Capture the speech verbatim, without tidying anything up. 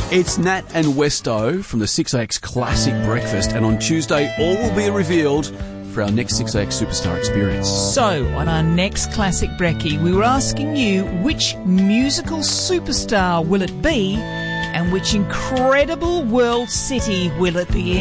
It's Nat and Westo from the six A X Classic Breakfast, and on Tuesday all will be revealed for our next six A X Superstar experience. So, on our next Classic Brekkie, we were asking you which musical superstar will it be and which incredible world city will it be in?